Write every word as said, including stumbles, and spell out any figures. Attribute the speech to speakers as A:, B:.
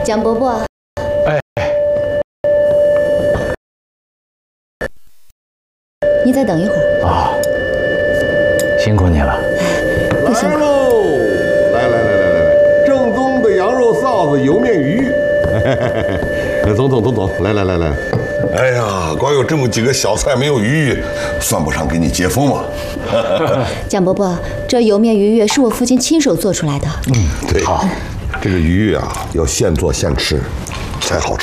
A: 蒋伯伯。
B: 哎，
A: 你再等一会儿
B: 啊，辛苦你了。
A: 不辛苦。
C: 来喽！来来来来来来，正宗的羊肉臊子、油面鱼。总总总总，来来来来。
D: 哎呀，光有这么几个小菜没有鱼，算不上给你接风嘛。
A: 蒋伯伯，这油面鱼月是我父亲亲手做出来的。
D: 嗯，对。好，这个鱼啊，要现做现吃，才好吃。